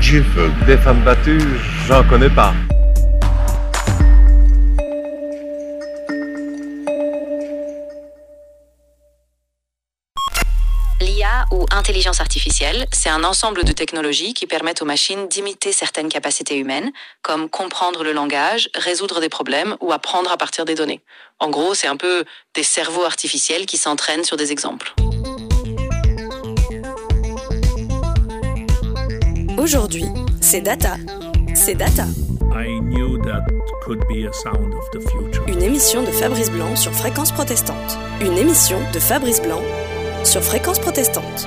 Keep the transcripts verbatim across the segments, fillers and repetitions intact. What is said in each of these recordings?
gifs, des femmes battues, j'en connais pas. L'I A ou intelligence artificielle, c'est un ensemble de technologies qui permettent aux machines d'imiter certaines capacités humaines, comme comprendre le langage, résoudre des problèmes ou apprendre à partir des données. En gros, c'est un peu des cerveaux artificiels qui s'entraînent sur des exemples. Aujourd'hui, c'est Data. C'est Data. I knew that could be a sound of the future. Une émission de Fabrice Blanc sur Fréquence Protestante. Une émission de Fabrice Blanc sur Fréquence Protestante.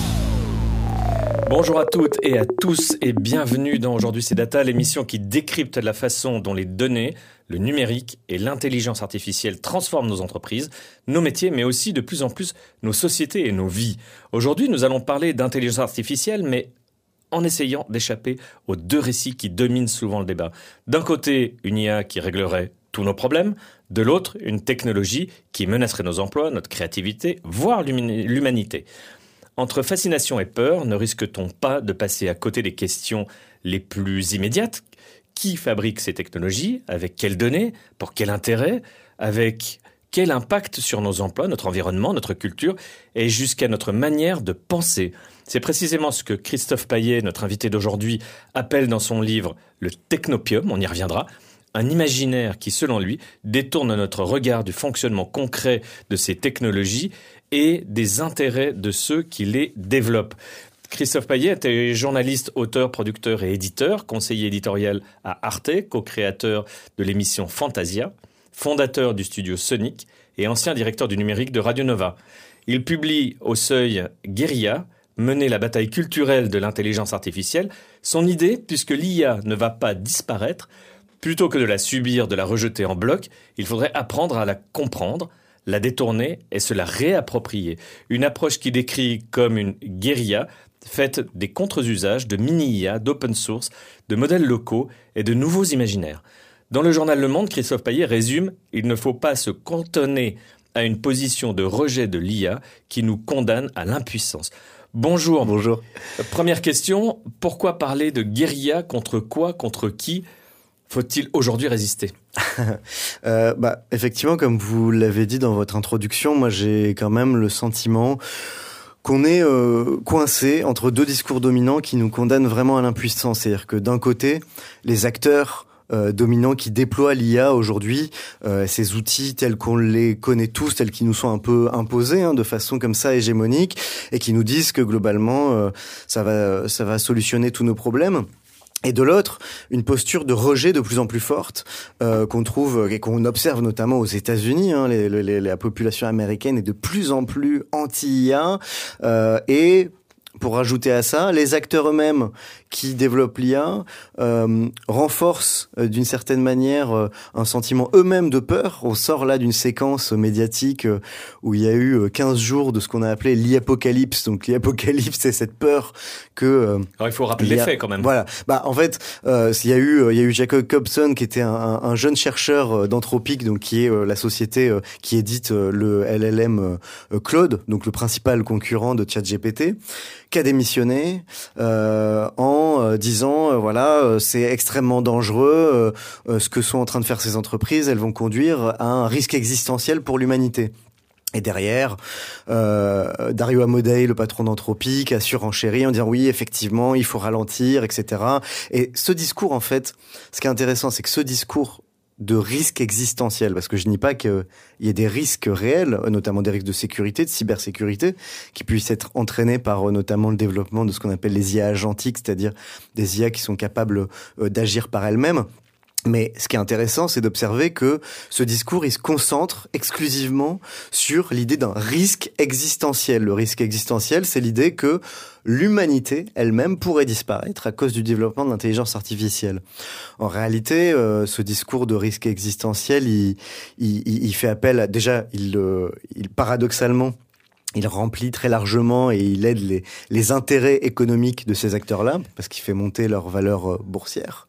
Bonjour à toutes et à tous et bienvenue dans Aujourd'hui c'est Data, l'émission qui décrypte la façon dont les données, le numérique et l'intelligence artificielle transforment nos entreprises, nos métiers, mais aussi de plus en plus nos sociétés et nos vies. Aujourd'hui, nous allons parler d'intelligence artificielle, mais en essayant d'échapper aux deux récits qui dominent souvent le débat. D'un côté, une I A qui réglerait tous nos problèmes, de l'autre, une technologie qui menacerait nos emplois, notre créativité, voire l'humanité. Entre fascination et peur, ne risque-t-on pas de passer à côté des questions les plus immédiates ? Qui fabrique ces technologies ? Avec quelles données ? Pour quel intérêt ? Avec quel impact sur nos emplois, notre environnement, notre culture et jusqu'à notre manière de penser ? C'est précisément ce que Christophe Paillet, notre invité d'aujourd'hui, appelle dans son livre « Le technopium », on y reviendra, un imaginaire qui, selon lui, détourne notre regard du fonctionnement concret de ces technologies et des intérêts de ceux qui les développent. Christophe Paillet était journaliste, auteur, producteur et éditeur, conseiller éditorial à Arte, co-créateur de l'émission Fantasia, fondateur du studio Sonic et ancien directeur du numérique de Radio Nova. Il publie au Seuil Guérilla, mener la bataille culturelle de l'intelligence artificielle. Son idée, puisque l'I A ne va pas disparaître, plutôt que de la subir, de la rejeter en bloc, il faudrait apprendre à la comprendre, la détourner et se la réapproprier. Une approche qui décrit comme une guérilla, faite des contre-usages de mini-I A, d'open source, de modèles locaux et de nouveaux imaginaires. Dans le journal Le Monde, Christophe Paillet résume « Il ne faut pas se cantonner à une position de rejet de l'I A qui nous condamne à l'impuissance ». Bonjour. Bonjour. Première question, pourquoi parler de guérilla ? Contre quoi ? Contre qui faut-il aujourd'hui résister ? euh, bah, effectivement, comme vous l'avez dit dans votre introduction, moi j'ai quand même le sentiment qu'on est euh, coincé entre deux discours dominants qui nous condamnent vraiment à l'impuissance. C'est-à-dire que d'un côté, les acteurs Euh, dominants qui déploient l'I A aujourd'hui, euh, ces outils tels qu'on les connaît tous, tels qu'ils nous sont un peu imposés, hein, de façon comme ça hégémonique, et qui nous disent que globalement euh, ça va, ça va solutionner tous nos problèmes. Et de l'autre, une posture de rejet de plus en plus forte euh, qu'on trouve et qu'on observe notamment aux États-Unis. Hein, les, les, la population américaine est de plus en plus anti-I A euh, et pour rajouter à ça, les acteurs eux-mêmes qui développent l'I A euh, renforcent euh, d'une certaine manière euh, un sentiment eux-mêmes de peur. On sort là d'une séquence médiatique euh, où il y a eu euh, quinze jours de ce qu'on a appelé l'I-apocalypse. Donc l'I-apocalypse, c'est cette peur que... Euh, Alors il faut rappeler les faits quand même. Voilà. Bah en fait, euh, il y a eu, il y a eu Jacob Hobson qui était un, un jeune chercheur d'Anthropic, donc qui est euh, la société euh, qui édite euh, le L L M euh, Claude, donc le principal concurrent de ChatGPT, qui a démissionné euh, en euh, disant euh, voilà euh, c'est extrêmement dangereux euh, euh, ce que sont en train de faire ces entreprises, elles vont conduire à un risque existentiel pour l'humanité. Et derrière, euh, Dario Amodei, le patron d'Anthropic, a surenchéri en disant oui, effectivement, il faut ralentir, et cetera. Et ce discours, en fait, ce qui est intéressant, c'est que ce discours de risque existentiel, parce que je nie pas qu'il y ait des risques réels, notamment des risques de sécurité, de cybersécurité, qui puissent être entraînés par notamment le développement de ce qu'on appelle les I A agentiques, c'est-à-dire des I A qui sont capables d'agir par elles-mêmes. Mais ce qui est intéressant, c'est d'observer que ce discours, il se concentre exclusivement sur l'idée d'un risque existentiel. Le risque existentiel, c'est l'idée que l'humanité elle-même pourrait disparaître à cause du développement de l'intelligence artificielle. En réalité, euh, ce discours de risque existentiel, il, il, il fait appel à... Déjà, il, euh, il paradoxalement... il remplit très largement et il aide les, les intérêts économiques de ces acteurs-là, parce qu'il fait monter leur valeur boursière.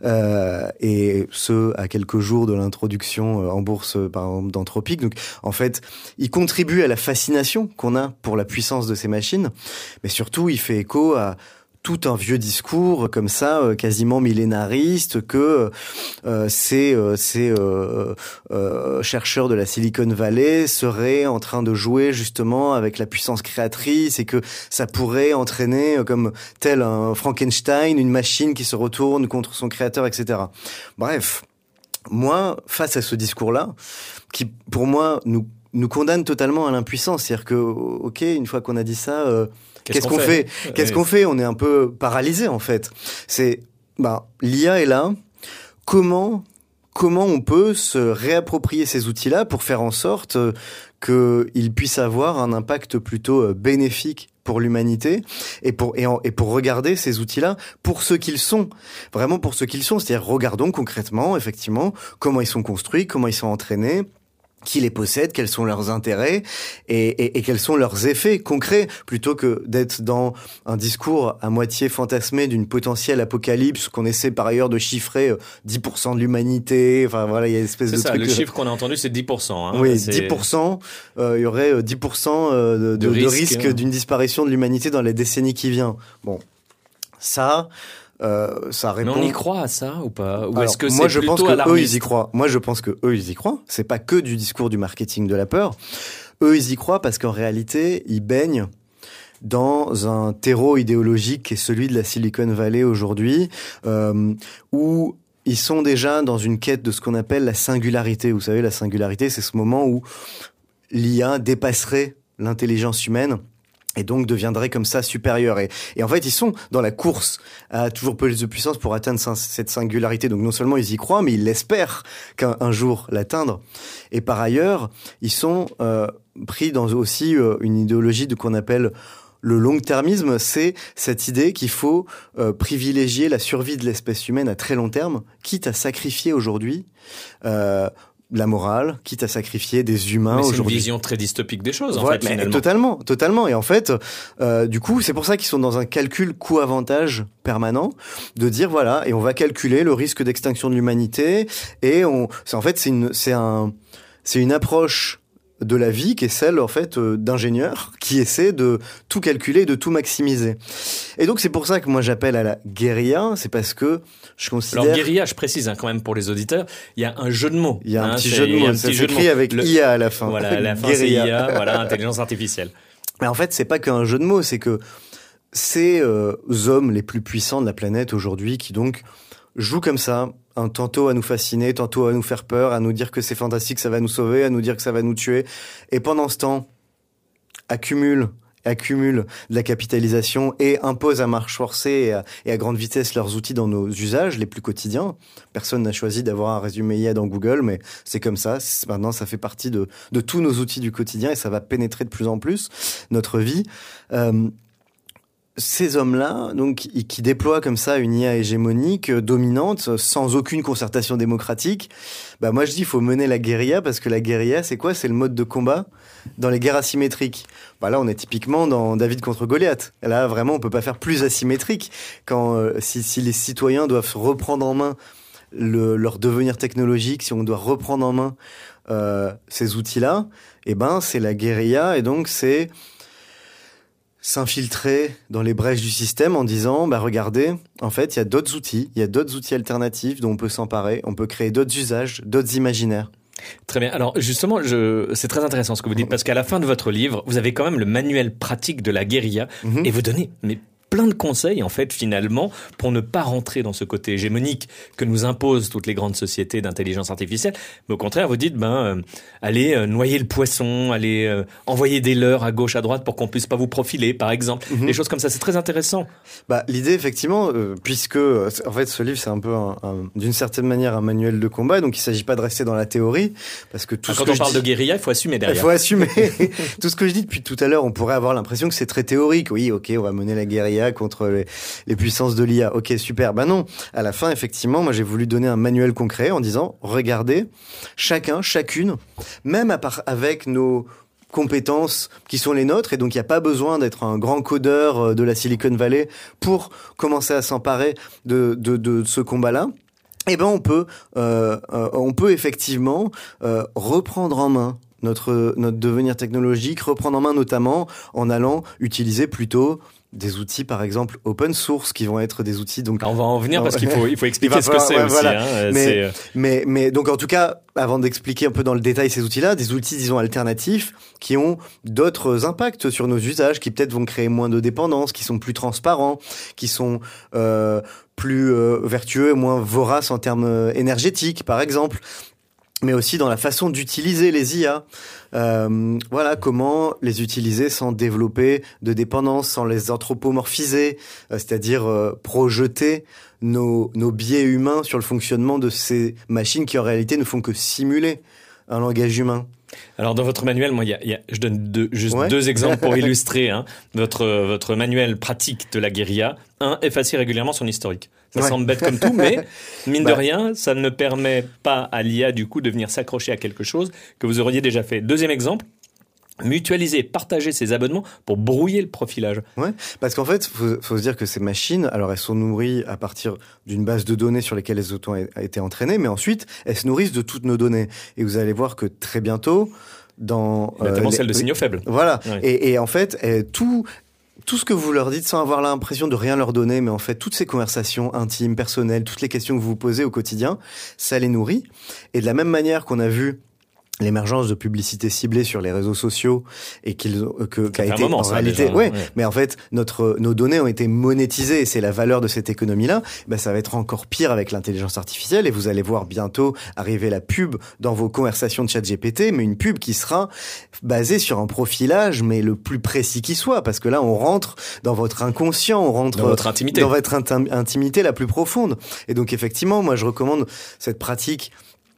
Euh, et ce, à quelques jours de l'introduction en bourse, par exemple, d'Anthropic. Donc, en fait, il contribue à la fascination qu'on a pour la puissance de ces machines, mais surtout, il fait écho à tout un vieux discours comme ça, euh, quasiment millénariste, que euh, ces, euh, ces euh, euh, chercheurs de la Silicon Valley seraient en train de jouer justement avec la puissance créatrice et que ça pourrait entraîner, euh, comme tel un Frankenstein, une machine qui se retourne contre son créateur, et cetera. Bref, moi, face à ce discours-là, qui pour moi nous nous condamne totalement à l'impuissance, c'est-à-dire que, ok, une fois qu'on a dit ça, euh, qu'est-ce, qu'est-ce qu'on, qu'on fait, fait Qu'est-ce oui. qu'on fait On est un peu paralysé en fait. C'est, bah, l'I A est là. Comment, comment on peut se réapproprier ces outils-là pour faire en sorte euh, qu'ils puissent avoir un impact plutôt euh, bénéfique pour l'humanité et pour et, en, et pour regarder ces outils-là pour ce qu'ils sont, vraiment pour ce qu'ils sont. C'est-à-dire, regardons concrètement, effectivement, comment ils sont construits, comment ils sont entraînés, qui les possèdent, quels sont leurs intérêts et, et, et quels sont leurs effets concrets, plutôt que d'être dans un discours à moitié fantasmé d'une potentielle apocalypse qu'on essaie par ailleurs de chiffrer dix pour cent de l'humanité. Enfin voilà, il y a une espèce c'est de ça, truc. Le chiffre qu'on a entendu, c'est dix pour cent. Hein. Oui, c'est... dix pour cent. Euh, il y aurait dix pour cent de, de, de risque, de risque hein. d'une disparition de l'humanité dans les décennies qui viennent. Bon, ça... Euh, ça répond... Mais on y croit à ça ou pas? Ou Alors, est-ce que moi, c'est je pense plutôt que eux, ils y alarmiste? croient. Moi, je pense que eux, ils y croient. C'est pas que du discours du marketing de la peur. Eux, ils y croient parce qu'en réalité, ils baignent dans un terreau idéologique qui est celui de la Silicon Valley aujourd'hui, euh, où ils sont déjà dans une quête de ce qu'on appelle la singularité. Vous savez, la singularité, c'est ce moment où l'I A dépasserait l'intelligence humaine et donc deviendrait comme ça supérieur. Et, et en fait, ils sont dans la course à toujours plus de puissance pour atteindre cette singularité. Donc non seulement ils y croient, mais ils l'espèrent qu'un un jour l'atteindre. Et par ailleurs, ils sont euh, pris dans aussi euh, une idéologie de qu'on appelle le long-termisme. C'est cette idée qu'il faut euh, privilégier la survie de l'espèce humaine à très long terme, quitte à sacrifier aujourd'hui euh, la morale, quitte à sacrifier des humains mais c'est aujourd'hui. une vision très dystopique des choses, en ouais, fait, mais finalement. Totalement, totalement. Et en fait, euh, du coup, c'est pour ça qu'ils sont dans un calcul coût-avantage permanent, de dire, voilà, et on va calculer le risque d'extinction de l'humanité, et on, c'est, en fait, c'est une, c'est un, c'est une approche de la vie qui est celle, en fait, euh, d'ingénieurs qui essaient de tout calculer, de tout maximiser. Et donc, c'est pour ça que moi, j'appelle à la guérilla, c'est parce que je considère... Alors, guérilla, je précise hein, quand même pour les auditeurs, il y a un jeu de mots. Il y a un hein, petit jeu de mots, ça s'écrit avec le... I A à la fin. Voilà, à la fin, c'est I A, voilà, intelligence artificielle. Mais en fait, c'est pas qu'un jeu de mots, c'est que ces euh, hommes les plus puissants de la planète aujourd'hui qui donc jouent comme ça, hein, tantôt à nous fasciner, tantôt à nous faire peur, à nous dire que c'est fantastique, ça va nous sauver, à nous dire que ça va nous tuer. Et pendant ce temps, accumulent, accumulent de la capitalisation et imposent à marche forcée et à, et à grande vitesse leurs outils dans nos usages les plus quotidiens. Personne n'a choisi d'avoir un résumé I A dans Google, mais c'est comme ça. C'est, maintenant, ça fait partie de, de tous nos outils du quotidien et ça va pénétrer de plus en plus notre vie. Euh, Ces hommes-là, donc, qui déploient comme ça une I A hégémonique, dominante, sans aucune concertation démocratique, bah moi je dis il faut mener la guérilla, parce que la guérilla, c'est quoi? C'est le mode de combat dans les guerres asymétriques. Bah là, on est typiquement dans David contre Goliath. Là, vraiment, on peut pas faire plus asymétrique. Quand euh, si, si les citoyens doivent reprendre en main le, leur devenir technologique, si on doit reprendre en main euh, ces outils-là, eh ben c'est la guérilla, et donc c'est s'infiltrer dans les brèches du système en disant, bah regardez, en fait, il y a d'autres outils, il y a d'autres outils alternatifs dont on peut s'emparer, on peut créer d'autres usages, d'autres imaginaires. Très bien. Alors justement, je... c'est très intéressant ce que vous dites, parce qu'à la fin de votre livre, vous avez quand même le manuel pratique de la guérilla, mmh. et vous donnez mais plein de conseils, en fait, finalement, pour ne pas rentrer dans ce côté hégémonique que nous imposent toutes les grandes sociétés d'intelligence artificielle. Mais au contraire, vous dites, ben, euh, allez euh, noyer le poisson, allez euh, envoyer des leurres à gauche, à droite pour qu'on puisse pas vous profiler, par exemple. Mm-hmm. Des choses comme ça, c'est très intéressant. Bah, l'idée, effectivement, euh, puisque, en fait, ce livre, c'est un peu, un, un, d'une certaine manière, un manuel de combat, donc il s'agit pas de rester dans la théorie, parce que tout ah, ce quand que on je parle dis... de guérilla, il faut assumer derrière. Il faut assumer. Tout ce que je dis depuis tout à l'heure, on pourrait avoir l'impression que c'est très théorique. Oui, ok, on va mener la guérilla contre les, les puissances de l'I A. Ok, super. Ben non. À la fin, effectivement, moi, j'ai voulu donner un manuel concret en disant, regardez, chacun, chacune, même à part avec nos compétences qui sont les nôtres, et donc il n'y a pas besoin d'être un grand codeur de la Silicon Valley pour commencer à s'emparer de, de, de ce combat-là. Eh ben, on peut, euh, euh, on peut effectivement euh, reprendre en main notre notre devenir technologique, reprendre en main notamment en allant utiliser plutôt des outils, par exemple, open source, qui vont être des outils. Donc, on va en venir parce qu'il faut, il faut expliquer il ce falloir, que c'est ouais, aussi. Voilà. Hein, mais, c'est... mais, mais donc, en tout cas, avant d'expliquer un peu dans le détail ces outils-là, des outils, disons, alternatifs, qui ont d'autres impacts sur nos usages, qui peut-être vont créer moins de dépendance, qui sont plus transparents, qui sont euh, plus euh, vertueux et moins voraces en termes énergétiques, par exemple, mais aussi dans la façon d'utiliser les I A. Euh, voilà, comment les utiliser sans développer de dépendance, sans les anthropomorphiser, euh, c'est-à-dire euh, projeter nos, nos biais humains sur le fonctionnement de ces machines qui en réalité ne font que simuler un langage humain. Alors dans votre manuel, moi, il y a, y a, je donne deux, juste ouais. deux exemples pour illustrer hein, votre votre manuel pratique de la guérilla. Un, effacer régulièrement son historique. Ça ouais. semble bête comme tout, mais mine bah. de rien, ça ne permet pas à l'I A du coup de venir s'accrocher à quelque chose que vous auriez déjà fait. Deuxième exemple. Mutualiser, partager ses abonnements pour brouiller le profilage. Ouais, parce qu'en fait, faut, faut se dire que ces machines, alors elles sont nourries à partir d'une base de données sur lesquelles elles ont été entraînées, mais ensuite elles se nourrissent de toutes nos données. Et vous allez voir que très bientôt, dans notamment euh, celle les, de signaux faibles. Voilà. Ouais. Et, et en fait, et tout. Tout ce que vous leur dites sans avoir l'impression de rien leur donner, mais en fait, toutes ces conversations intimes, personnelles, toutes les questions que vous vous posez au quotidien, ça les nourrit. Et de la même manière qu'on a vu l'émergence de publicité ciblée sur les réseaux sociaux et qu'il que qu'a été moment, en ça, réalité déjà, ouais, ouais mais en fait notre nos données ont été monétisées et c'est la valeur de cette économie là. Ben ça va être encore pire avec l'intelligence artificielle et vous allez voir bientôt arriver la pub dans vos conversations de ChatGPT, mais une pub qui sera basée sur un profilage mais le plus précis qui soit, parce que là on rentre dans votre inconscient, on rentre dans votre intimité, dans votre intim- intimité la plus profonde. Et donc effectivement, moi je recommande cette pratique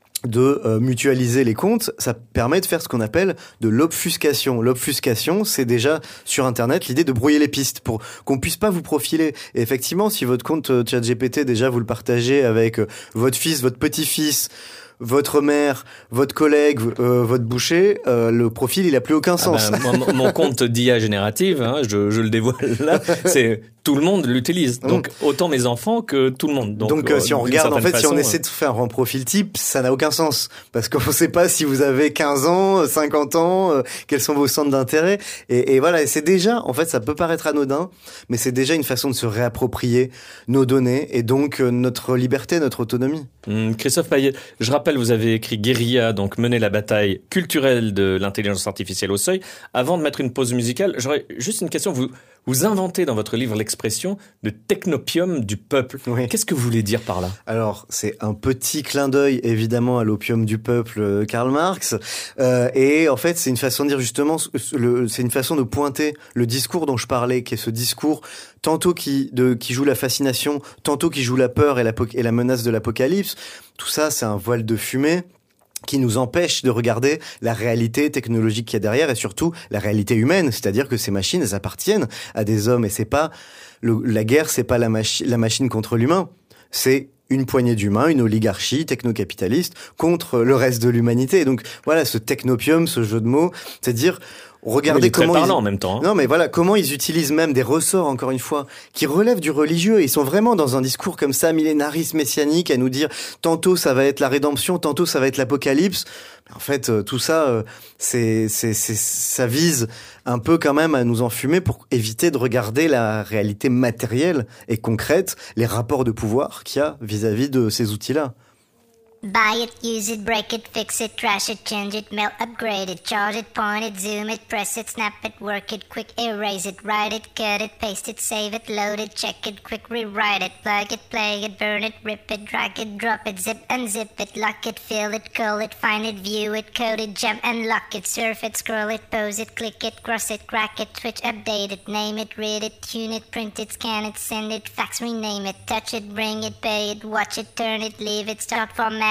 de euh, mutualiser les comptes. Ça permet de faire ce qu'on appelle de l'obfuscation. L'obfuscation, c'est déjà sur Internet l'idée de brouiller les pistes pour qu'on puisse pas vous profiler. Et effectivement, si votre compte euh, ChatGPT, déjà vous le partagez avec euh, votre fils, votre petit-fils, votre mère, votre collègue, euh, votre boucher, euh, le profil, il a plus aucun sens. Ah ben, moi, mon compte d'I A générative, hein, je, je le dévoile là, c'est tout le monde l'utilise. Donc autant mes enfants que tout le monde. Donc, Donc euh, si on regarde, en fait, façon, si on essaie de faire un profil type, ça n'a aucun sens. Parce qu'on ne sait pas si vous avez quinze ans, cinquante ans, euh, quels sont vos centres d'intérêt. Et, et voilà, et c'est déjà, en fait, ça peut paraître anodin, mais c'est déjà une façon de se réapproprier nos données et donc euh, notre liberté, notre autonomie. Hum, Christophe Payet, je rappelle, vous avez écrit Guérilla, donc mener la bataille culturelle de l'intelligence artificielle au seuil. Avant de mettre une pause musicale, j'aurais juste une question. Vous, vous inventez dans votre livre l'expression de technopium du peuple. Oui. Qu'est-ce que vous voulez dire par là? Alors, c'est un petit clin d'œil, évidemment, à l'opium du peuple, Karl Marx. Euh, et en fait, c'est une façon de dire justement, le, c'est une façon de pointer le discours dont je parlais, qui est ce discours tantôt qui, de, qui joue la fascination, tantôt qui joue la peur et la, et la menace de l'apocalypse. Tout ça, c'est un voile de fumée qui nous empêche de regarder la réalité technologique qu'il y a derrière et surtout la réalité humaine, c'est-à-dire que ces machines, elles appartiennent à des hommes et c'est pas le, la guerre, c'est pas la, machi- la machine contre l'humain, c'est une poignée d'humains, une oligarchie techno-capitaliste contre le reste de l'humanité. Et donc voilà, ce technopium, ce jeu de mots, c'est-à-dire regardez oui, comment très parlant ils... en même temps. Hein. Non, mais voilà, comment ils utilisent même des ressorts, encore une fois, qui relèvent du religieux. Ils sont vraiment dans un discours comme ça, millénariste, messianique, à nous dire tantôt ça va être la rédemption, tantôt ça va être l'apocalypse. En fait, euh, tout ça, euh, c'est, c'est, c'est, ça vise un peu quand même à nous enfumer pour éviter de regarder la réalité matérielle et concrète, les rapports de pouvoir qu'il y a vis-à-vis de ces outils-là. Buy it, use it, break it, fix it, trash it, change it, melt, upgrade it, charge it, point it, zoom it, press it, snap it, work it, quick erase it, write it, cut it, paste it, save it, load it, check it, quick rewrite it, plug it, play it, burn it, rip it, drag it, drop it, zip, unzip it, lock it, fill it, curl it, find it, view it, code it, jump and lock it, surf it, scroll it, pose it, click it, cross it, crack it, switch, update it, name it, read it, tune it, print it, scan it, send it, fax, rename it, touch it, bring it, pay it, watch it, turn it, leave it, start format